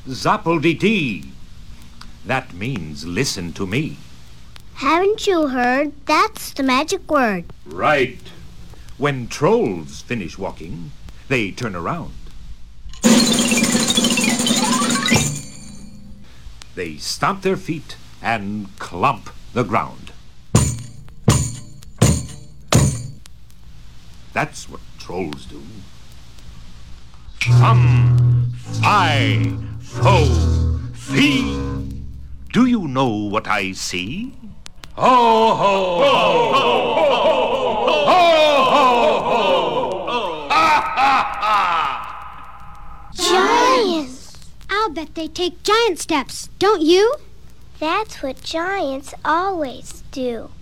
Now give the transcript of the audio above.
Zappel-dee-dee. That means listen to me. Haven't you heard? That's the magic word. Right. When trolls finish walking, they turn around. They stomp their feet and clump the ground. That's what trolls do. Fum, fi, fo, fee. Do you know what I see? Ho, ho, ho, ho, ho, ho, ho, ha, ha, ha. Giants! I'll bet they take giant steps, don't you? That's what giants always do.